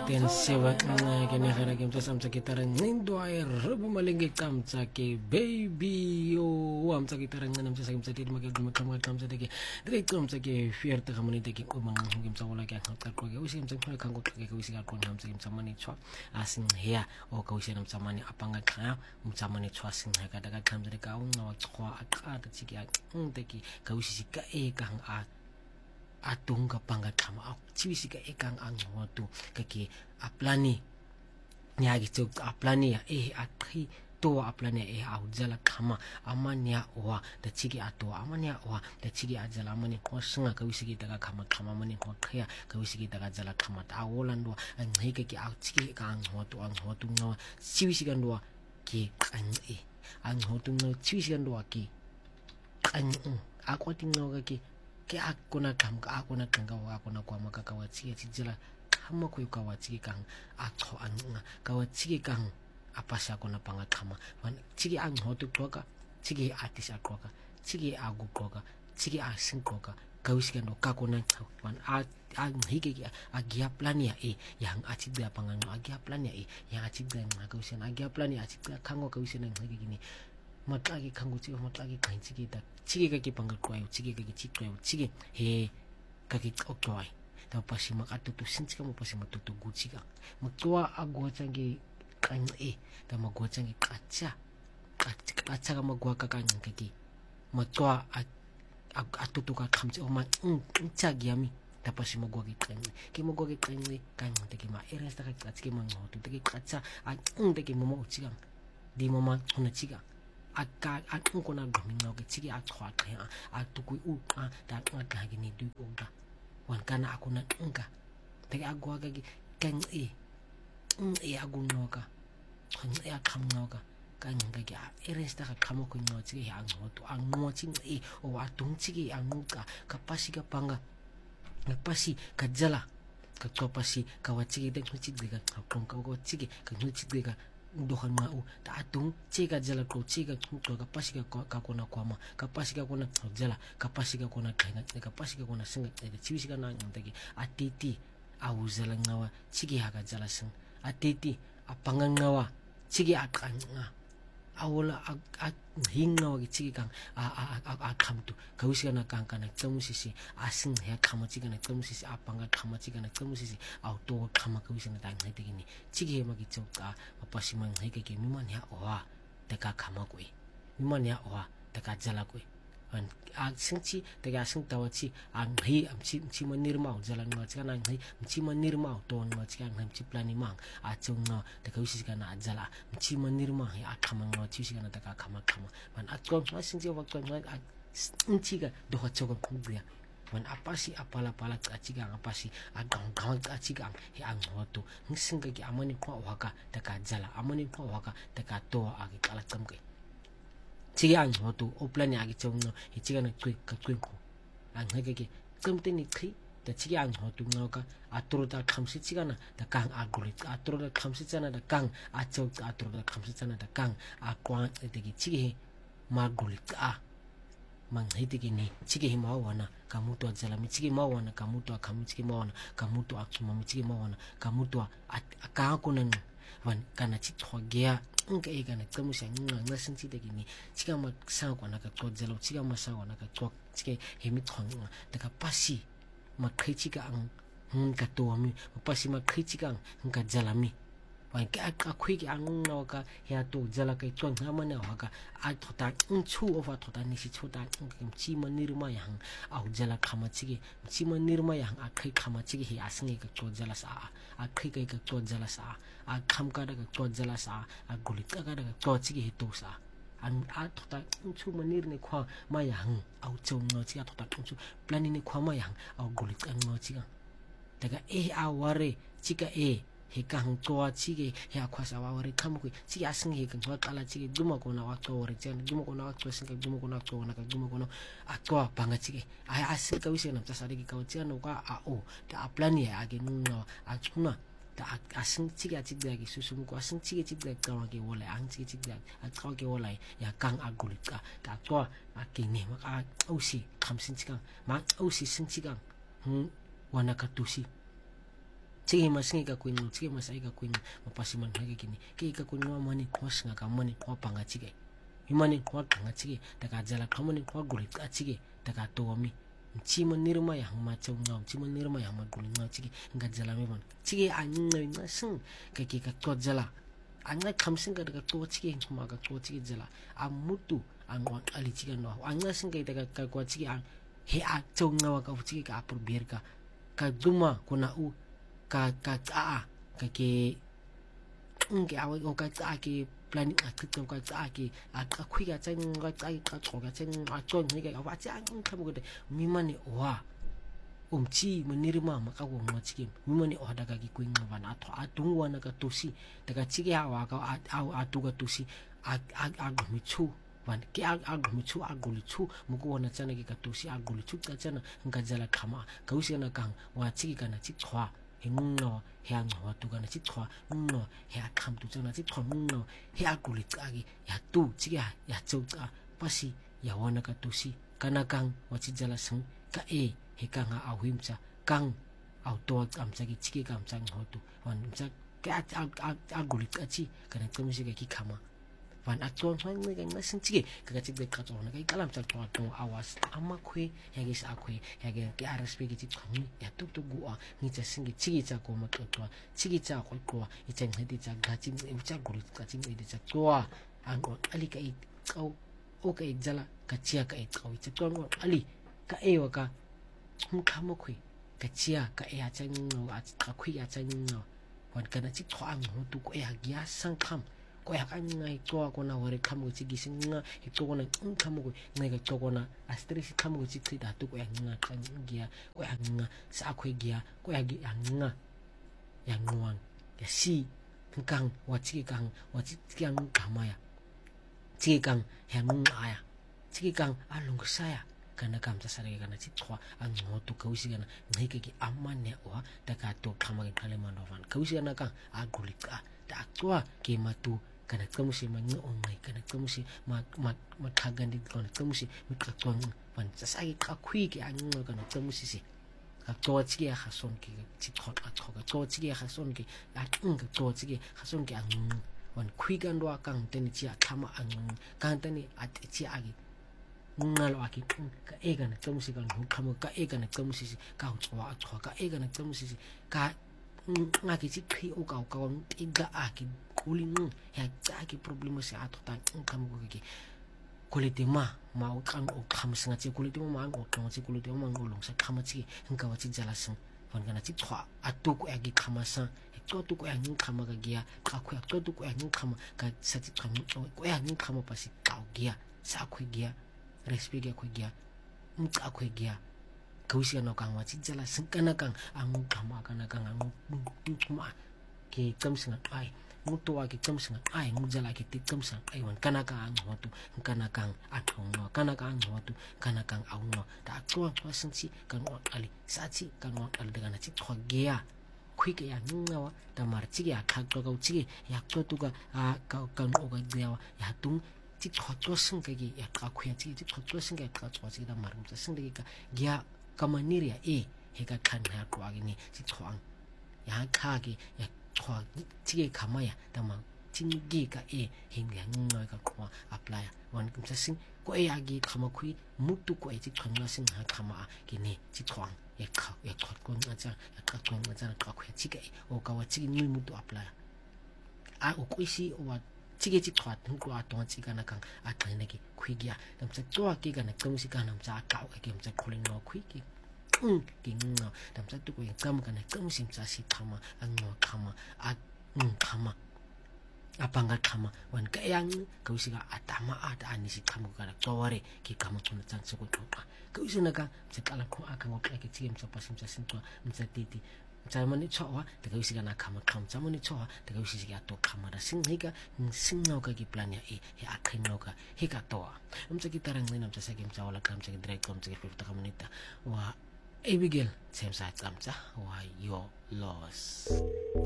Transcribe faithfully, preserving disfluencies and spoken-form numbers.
ten sewa ke ne gara ke mtsa samtsa gitara ncindo ay rubu malingi kamtsa ke baby yo amtsa gitara ngana mtsa samtsa tidi make guma kama kamtsa teke dire kamtsa ke fierta kamani teke umang ngim mtsa wala ke ngata ko ke usi mtsa khona kango ke ke usi ka kona mtsa mtsa mani chwa asin hea o ka usi mtsa mani apanga kha mtsa mani chwa sin ha ka daga kamtsa ka unga wa chwa akata chiki a nteki ka usi ka e ka a atunga panga kama au chiwisika ekang anghoto kake aplani nyagi tsok aplani ya eh akhi to aplani eh au jala kama amanya wa da chigi ato amanya wa da chigi ajala amani khosinga kawisiki daga kama kama mani khokhya kawisiki daga jala kama ta wolando anghike ki au chigi ka anghoto anghoto ngawa chiwisika ndo ki kangi anghoto ngawa chiwisika ndo ki kangi akwati ngawa ki ke akona kam ka akona kanga wa akona kwa makaka wa tsi tsila kama ko ka wa tsi kang a tho anga ka wa tsi kang apasa kona panga khama wan tsi ang hotu khoka tsi artist akhoka tsi agu khoka tsi a sing khoka ka wisika no ka kona wan a ang hike a gia plania e yang a tsi da panga no a gia plania e yang a tsi da nga ka wisina a gia plania a tsi kango ka wisina ngike gini matlaki kango tsi matlaki kain tsi ta chige ka ki pangal kwai chige ka ki chikwai chige he ka ki okwai ta pasi makatutu sinchika mo pasi matutu guchika mutwa agwa changi kan e ta magwa changi kacha kacha ka magwa ka kan ka ki mutwa atutu ka khamchi o ma chagi ami ta pasi magwa ki kan ki magwa ki kan kan ta ki ma eres ta ka chige ma ngotu ta ki kacha a ta ki momo chiga di mama hona chiga aka akko na gominga ke chiki akhwa khya atukui u a ta ka ga ni du onga wan kana akuna nga te agwa ga ki kan e e agunoka kan e akhamnoka kan nga ki eresta ka khamo ko no chiki ha ngoto angmo ching e o atung chiki anguka kapasi ka panga kapasi ka jala ka topasi ka wachiki te chiki ga khong ka go chiki ka nu chiki ga dohan mau ta atung chega jala ko chega to ka pasika ka kona kwama ka pasika kona jala ka pasika kona kaina ka pasika kona singa te chiwisika na ngantaki atiti au jala ngawa chigi haga jala sing atiti apanga ngawa chigi akanga awala a hingawa ki chigi kang a a a khamtu ka wisika na kang kana tsamusisi asing he khama chigi na tsamusisi apanga khama chigi na tsamusisi au to khama ka wisina ta ngai tegini chigi he ma ki choka pasi mang hai ke miman ya owa teka khama koi miman ya owa teka jala koi an a singchi teka sing tawachi ang hi amchi chi manirma jala nga chika nang hai chi manirma to nga chika ngam chi plani mang a chunga teka wisika na jala chi manirma hi a khama nga chi wisika na teka khama khama man a ko singchi wa ko nga singchi ga do ha choga khudya wan apasi apala pala achiga apasi agang gang achiga he ang hotu ngisinga ki amani kwa waka taka jala amani kwa waka taka to agi kala chamke chigi ang hotu oplani agi chongno he chiga na kwi ka kwi ko ang hege ki chamte ni khi ta chigi ang hotu ngoka aturu ta khamsi chiga na ta kang aguri aturu ta khamsi chana ta kang achok aturu ta khamsi chana ta kang akwa etegi chigi maguli a mang hitiki ni chiki himawana kamutu ajala michiki mawana kamutu akamuchiki mawana kamutu akuma michiki mawana kamutu akakunan wan kana chithwa gea nga ega na tsamusa nga nga sinchi deki ni chika ma sangwa na ka tojalo chika ma sangwa na ka tok chike hemi thonga daga pasi ma khichika ang nga to ami pasi ma khichika nga jalami wan ka akhwi ki ang nga ka ya to jala kai chon hamana waka a thota chu ofa thota ni si chota chi manirma yang au jala khama chigi chi manirma yang a khai khama chigi hi asngi ka to jala sa a khai kai ka to jala sa a kham ka da ka to jala sa a guli ka ka da ka to chigi hi to sa an a thota chu manir ni khwa ma yang au chong no chi a thota chu plani ni khwa ma yang au guli ka no chi ga daga e a ware chika e he kang toa chige he akwasa wa wari kamukui chige asing he kang toa kala chige duma kona wakto wari chen duma kona wakto singa duma kona wakto wana ka duma kona atwa panga chige ai asing ka wise nam tasari ki ka chen ka a o ta aplani ya age nunga a chuna ta asing chige chige ki susum ko asing chige chige ka wa ke wala ang chige chige a ka ke wala ya kang aguli ka ta toa a ke ne ma ka osi khamsin chigang ma osi sin chigang hm wana ka tusi chige masingi ka kwing chige masai ka kwing mapasiman hage kini ke ka kwing mani hosinga ka mani ho panga chige imani ho kanga chige daga jala kamani ho guri ka chige daga tomi chima nirma ya ma chunga chima nirma ya ma guri nga chige nga jala me ban chige anna nga sing ka ke ka to jala anga kamsing ka daga to chige kuma ka to chige jala amutu angwa ali chige no anga sing ka daga ka kwa chige ang he a chunga wa ka chige ka apur bier ka ka duma kuna u ka ka a ka ke nge awe o ka a ke plan a tsikam ka a ke a ka khwiga tsang ga tsa ka tsoga tsang a tsong ne ka wa tsa ang ka mo de mi mane wa umchi maniri mama ka wo ma chikim mi mane o daga ki kwing ba na tho a tungwa na ka tosi daga chike a wa ka a a tu ka tosi a a a mi chu van ke a a mi chu a guli chu mo ko na tsana ke ka tosi a guli chu ka tsana nka jala khama ka usi na kang wa chiki kana chi chwa hinno he ang wa tu kana chi chwa no he a kham tu tsana chi chwa no he a guli ka gi ya tu chi ya ya chu ka pasi ya wana ka tosi kana kang wa chi jala sang ka e he kang a himcha kang au to am cha ki chiki kam chang ho tu wan cha ka a a guli ka chi kana tsamsi ka ki khama van akton fan ne ga sin chige ka chig de ka to na ka kalam cha to to awas amma khwe ya gi sa khwe ya gi ki arspe gi chi khami ya tu tu gu a ni cha sing gi chigi cha ko ma to to chigi cha ko ko i chang hedi cha ga chim e cha guli ka chim e de cha to an ko ali ka i kau o ka i jala ka chia ka i kau i cha to ali ka e wa ka hum khamo khwe ka chia ka e a chang no a ka khwe a chang no wan kana chi to ang ho tu ko ya gi sang kham ko ya kan ngai to ko na wore kham go chi gising nga i to ko na kham go ngai ga to ko na astrisi kham go chi da tu ko ya nga kan gia ko ya nga sa khwe gia ko ya gi nga ya ngwang ya si kang wa chi kang wa chi kyang kama ya chi kang ya nga ya chi kang alung sa ya kana kam sa sare kana chi thwa ang ngo tu ko si kana ngai ke ki amman ne wa ta ka to khama ke khale man van ko si na ka a gulika ta twa ke matu kana kamusi mangi ongai kana kamusi ma ma ma thagandi kana kamusi mika twang ban sai ka khwi ke ang kana kamusi si ka to chi ya khason ke chi thot a thoga to chi ya khason ke a tung ka to chi ya khason ke ang wan khwi kan ro kang ten chi a thama ang kan tani a chi a gi ngal wa ki ka e kana kamusi kan hu khama ka e kana kamusi ka chwa a chwa ka e kana kamusi ka nga ki chi khi o ka ka on tiga a ki kuling ya ta ki problema se ato ta kam go ki kulite ma ma o kan o kham singa chi kulite ma ngo to chi kulite ma ngo long sa khama chi nka wa chi jala sang wan kana chi thwa atu ko agi khama sa to tu ko agi khama ga gia ka khu to tu ko agi khama ka sa chi kham ko agi khama pa si ka gia sa khu gia respect ya khu gia nka khu gia kausia no kang wa chi jala sang kana kang ang khama kana kang ang ma ke kam singa ai mutu wa ki kam singa ai mu jala ki ti kam sang ai wan kana ka ang ho tu kana kang athong no kana ka ang ho tu kana kang au no ta ko wa sang chi kan wa ali sa chi kan wa ali daga na chi thwa ge ya khwi ke ya nga wa ta mar chi ya khak to ka chi ya to tu ka a ka kan o ga ge ya tung chi thwa to sang ka gi ya ka khwi chi chi thwa to sang ka ka thwa chi da mar mu sang de ka ya kamaniria e he ka khan ha ko agi ni chi thwang ya kha gi ya thwa chi ka ma ya ta ma chin gi ka e hing ya ngoi ka ko apply wan kum sa sing ko e agi khama khui mutu ko e chi thwang la sing ha khama ki ni chi thwang ya kha ya thot ko nga cha ya ka ko nga cha ka khu chi ka o ka wa chi ni mutu apply a o ko si o wa chi ge chi thwat hu ko a to chi ka na kang a ta ne ki khui gi ya tam sa to ki ka na kam si ka nam cha ka o ki cha khulin no khui ki 응 ging 담자 두고 감 간에 끔심 자시 타마 안노 타마 아응 타마 아방가 타마 원 까양 거기가 아타마 아다 아니시 타마 가라 저월에 기 감을 좀 장쓰고 좋다 거기서나가 제 깔고 아까 뭐 이렇게 지금 저 빠심 자신 또 문자 띠띠 자문이 쳐와 내가 시간 나 감을 감 자문이 쳐와 내가 시기가 또 감아라 승니가 승노가 기 플랜이야 이 아크노가 해가 또 음자 기타랑 내 남자 세겜 자올라 감자 드라이 감자 피부터 가문이다 와 Abigail, same side kamsa, why you're lost.